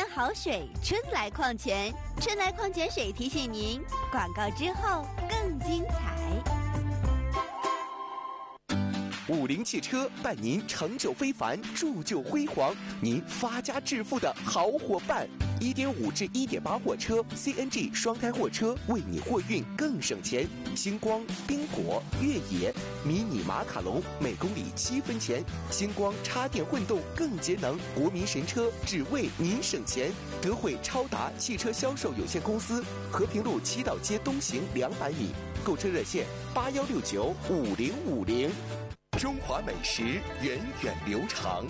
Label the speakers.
Speaker 1: 泉好水，春来矿泉，春来矿泉水提醒您，广告之后更精彩。
Speaker 2: 50汽车伴您成就非凡，铸就辉煌，您发家致富的好伙伴。1.5至1.8货车 CNG 双开货车，为你货运更省钱。星光、宾果、越野、迷你马卡龙，每公里7分钱。星光插电混动更节能，国民神车只为您省钱。德惠超达汽车销售有限公司，和平路七道街东行200米。购车热线81695050。中华美食源远流长，